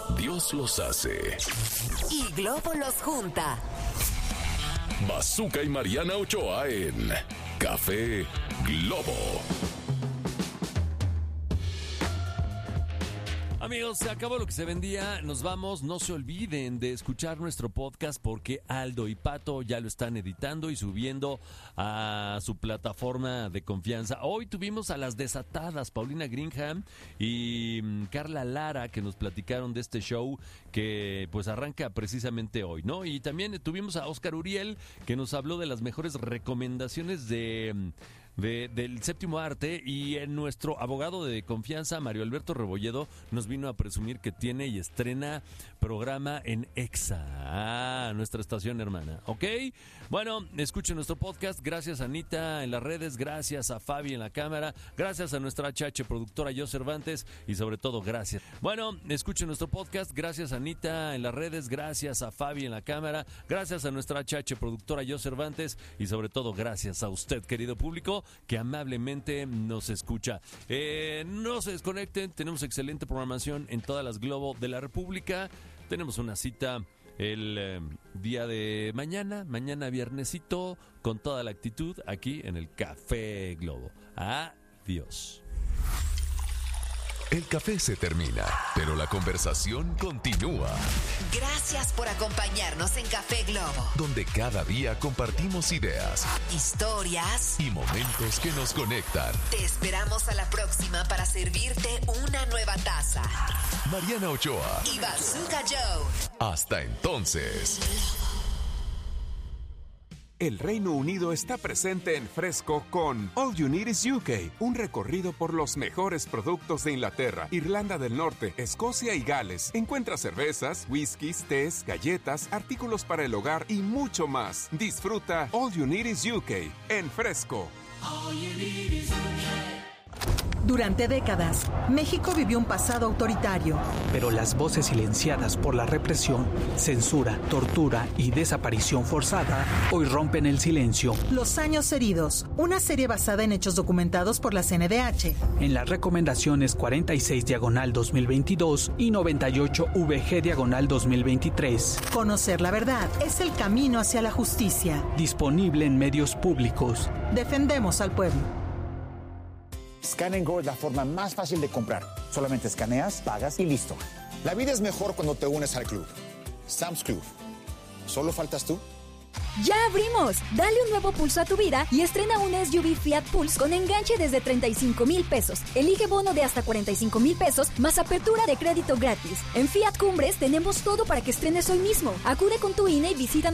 Dios los hace y Globo los junta. Bazooka y Mariana Ochoa en Café Globo. Amigos, se acabó lo que se vendía, nos vamos, no se olviden de escuchar nuestro podcast porque Aldo y Pato ya lo están editando y subiendo a su plataforma de confianza. Hoy tuvimos a las desatadas Paulina Greenham y Carla Lara que nos platicaron de este show que pues arranca precisamente hoy, ¿no? Y también tuvimos a Oscar Uriel que nos habló de las mejores recomendaciones del séptimo arte, y en nuestro abogado de confianza, Mario Alberto Rebolledo, nos vino a presumir que tiene y estrena programa en EXA, nuestra estación hermana, ¿ok? Bueno, escuchen nuestro podcast. Gracias a Anita en las redes, gracias a Fabi en la cámara, gracias a nuestra HH productora Yo Cervantes y sobre todo gracias. Bueno, escuchen nuestro podcast. Gracias a Anita en las redes, gracias a Fabi en la cámara, gracias a nuestra HH productora Yo Cervantes y sobre todo gracias a usted, querido público, que amablemente nos escucha. No se desconecten, tenemos excelente programación en todas las Globo de la República. Tenemos una cita el día de mañana viernesito, con toda la actitud aquí en el Café Globo. Adiós. El café se termina, pero la conversación continúa. Gracias por acompañarnos en Café Globo, Donde cada día compartimos ideas, historias y momentos que nos conectan. Te esperamos a la próxima para servirte una nueva taza. Mariana Ochoa Y Bazooka Joe. Hasta entonces. El Reino Unido está presente en Fresco con All You Need Is UK, un recorrido por los mejores productos de Inglaterra, Irlanda del Norte, Escocia y Gales. Encuentra cervezas, whiskies, tés, galletas, artículos para el hogar y mucho más. Disfruta All You Need Is UK en Fresco. All you need is Durante décadas, México vivió un pasado autoritario. Pero las voces silenciadas por la represión, censura, tortura y desaparición forzada hoy rompen el silencio. Los años heridos, una serie basada en hechos documentados por la CNDH. En las recomendaciones 46/2022 y 98/VG/2023. Conocer la verdad es el camino hacia la justicia. Disponible en medios públicos. Defendemos al pueblo. Scan & Go es la forma más fácil de comprar. Solamente escaneas, pagas y listo. La vida es mejor cuando te unes al club. Sam's Club. ¿Solo faltas tú? ¡Ya abrimos! Dale un nuevo pulso a tu vida y estrena un SUV Fiat Pulse con enganche desde 35,000 pesos. Elige bono de hasta 45,000 pesos más apertura de crédito gratis. En Fiat Cumbres tenemos todo para que estrenes hoy mismo. Acude con tu INE y visita